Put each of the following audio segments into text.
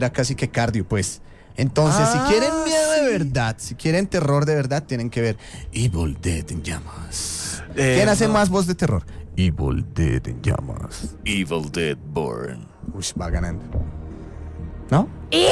era casi que cardio, pues. Entonces, si quieren miedo de verdad, si quieren terror de verdad, tienen que ver Evil Dead en llamas. ¿Quién hace más voz de terror? Evil Dead en llamas. Evil Dead Born. Uy, va ganando. ¿No?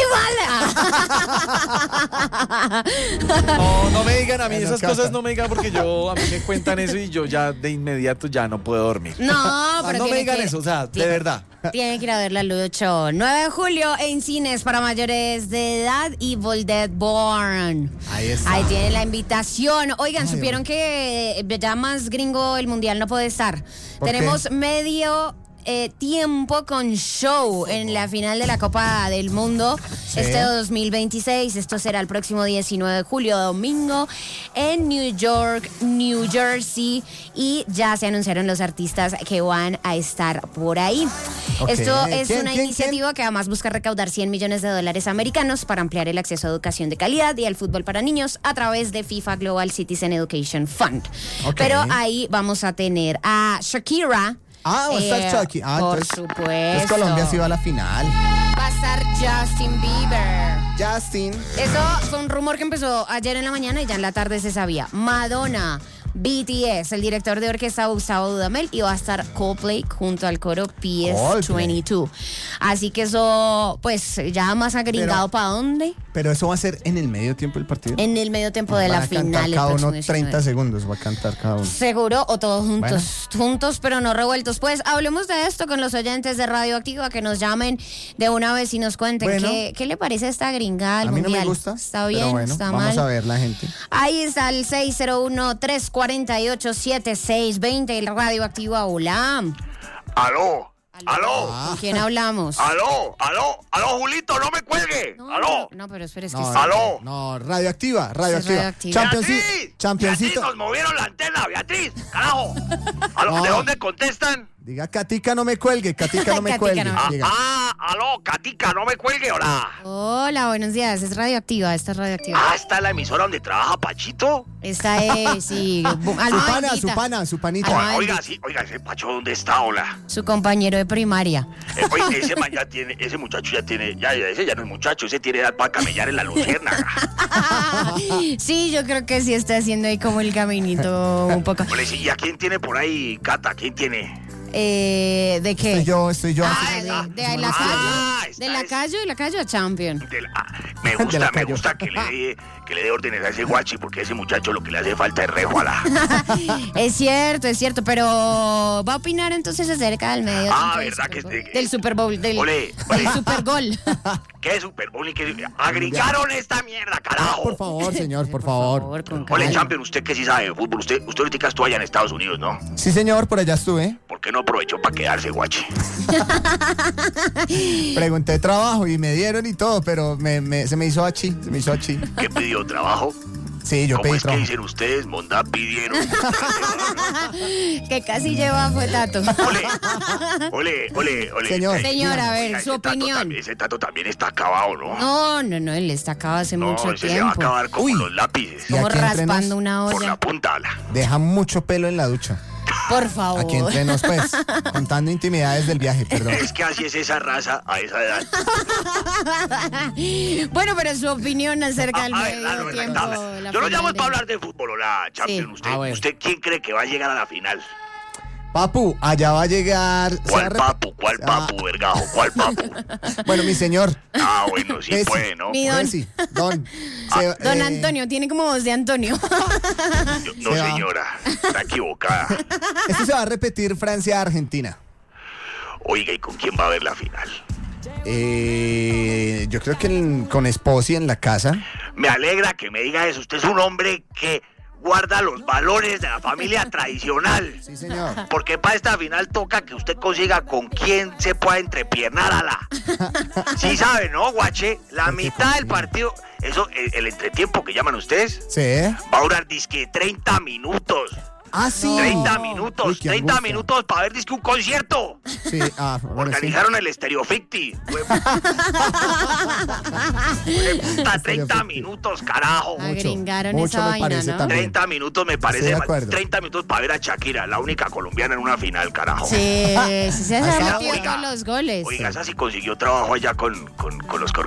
No me digan a mí Bueno, esas Cata. cosas, no me digan porque a mí me cuentan eso y yo ya de inmediato ya no puedo dormir. No, pero No me tiene digan que- eso, o sea, de tiene- verdad. Tienen que ir a verla, Lucho. 9 de julio en cines para mayores de edad, Evil Dead Born. Ahí está. Ahí tienen la invitación. Oigan, Ay, ¿supieron que ya más gringo el mundial no puede estar? ¿Por Tenemos qué? medio tiempo con show en la final de la Copa del Mundo este 2026. Esto será el próximo 19 de julio, domingo, en New York, New Jersey, y ya se anunciaron los artistas que van a estar por ahí. Ok. Esto es ¿Quién, una quién, iniciativa que además busca recaudar $100 millones americanos para ampliar el acceso a educación de calidad y al fútbol para niños a través de FIFA Global Citizen Education Fund. Ok. Pero ahí vamos a tener a Shakira. Ah, va a estar Chucky. Ah, por entonces, supuesto. entonces Colombia sí va a la final. Va a estar Justin Bieber. Justin. Eso fue un rumor que empezó ayer en la mañana y ya en la tarde se sabía. Madonna, BTS, el director de orquesta Gustavo Dudamel, y va a estar Coldplay junto al coro PS22. Así que eso, pues, ya más agringado para dónde. Pero eso va a ser en el medio tiempo del partido. En el medio tiempo de Van la a cantar final. el cada uno próximo 30 19. segundos va a cantar cada uno. Seguro, o todos juntos. Juntos, pero no revueltos. Pues hablemos de esto con los oyentes de Radioactiva, que nos llamen de una vez y nos cuenten Bueno. qué le parece esta gringada al A mí no mundial. me gusta. ¿Está pero bien? bueno, ¿Está vamos mal? a ver la gente. Ahí está el 601-348-7620, el Radioactiva. Hola. ¡Aló! ¡Aló! ¿Con quién hablamos? ¡Aló! ¡Aló! ¡Aló, Julito! ¡No me cuelgue! No, ¡Aló! No, pero espera, es que No, ¡Aló! No, radioactiva. radioactiva. ¡Beatriz! Championcito. ¡Beatriz, nos movieron la antena! ¡Beatriz! ¡Carajo! ¿Aló? No. ¿De dónde contestan? Diga, Catica, no me cuelgue. Catica, no me Catica, cuelgue. no. Diga. ¡Aló! ¡Catica, no me cuelgue! ¡Hola! Hola, buenos días. Es Radioactiva, esta es Radioactiva. ¿Está en la emisora donde trabaja Pachito? Esta es, sí. Su panita. Alma Oiga, bendita. sí, oiga, ese Pacho, ¿dónde está? Hola. Su compañero de primaria. Oye, ese man ya tiene, ese muchacho ya tiene, ese ya no es muchacho, ese tiene edad para camellar en la luciérnaga. Sí, yo creo que sí está haciendo ahí como el caminito un poco. Ole, sí, ¿y a quién tiene por ahí, Cata? ¿Quién tiene? ¿De qué? Estoy yo. De la calle. esta De la es- calle a Champion. Me De la gusta, me calle. gusta que le dé órdenes a ese guachi, porque ese muchacho lo que le hace falta es rejuala. Es cierto, pero ¿va a opinar entonces acerca del medio tiempo del ¿verdad Super que Bowl? Del Super Bowl, del Ole. Super Gol. ¿Qué Super Bowl? ¿Qué? Agregaron esta mierda, carajo. Por favor, señor, por favor. con Ole, calma. Champion, usted que sí sabe de fútbol, usted ahorita estuvo allá en Estados Unidos, ¿no? Sí, señor, por allá estuve. ¿Por qué no aprovechó para quedarse, guachi? Pregunté trabajo y me dieron y todo, pero se me hizo achi. ¿Qué pidió? ¿Trabajo? Sí, yo ¿Cómo pedí es que trabajo. dicen ustedes? Mondá pidieron. Que casi lleva fue Tato. Ole. Señor. Señor, a ver, Oiga, su opinión. Ese tato también está acabado, ¿no? No, él está acabado hace No, mucho ese se va a tiempo. acabar como Uy. los lápices. Y Como aquí entre nos, raspando una Por la olla. punta. Deja mucho pelo en la ducha. Por favor. Aquí entre nos, pues, contando intimidades del viaje, perdón. Es que así es esa raza a esa edad. Bueno, pero su opinión acerca del Ay, medio claro, tiempo. verdad. la Yo lo final llamo de- para hablar de fútbol, hola, Champion. Sí. ¿Usted, ¿Usted quién cree que va a llegar a la final? Papu, allá va a llegar. ¿Cuál papu? ¿Cuál papu, vergajo? ¿Cuál papu? Bueno, mi señor. Ah, bueno, sí Messi. puede, ¿no? Mi don. Sí, don. Don Antonio, tiene como voz de Antonio. No, se va. señora, está equivocada. Esto se va a repetir Francia-Argentina. Oiga, ¿y con quién va a haber la final? Yo creo que con Esposi en la casa. Me alegra que me diga eso. Usted es un hombre que guarda los valores de la familia tradicional. Sí, señor. Porque para esta final toca que usted consiga con quién se pueda entrepiernar a la. Sí sabe, ¿no, guache? La mitad del partido, eso, el entretiempo que llaman ustedes, Sí. va a durar disque 30 minutos. Ah, sí. 30 Uy, minutos, qué 30 angustia. minutos para ver disque un concierto. Sí, bueno, sí. Organizaron el Estéreo Ficti. Puta, 30 minutos, carajo. Agringaron mucho esa me vaina, parece ¿no? también. 30 minutos me Estoy parece de mal. acuerdo. 30 minutos para ver a Shakira, la única colombiana en una final, carajo. Sí, se ha Oiga, metido oiga. con los goles. Oiga, esa sí consiguió trabajo allá con los que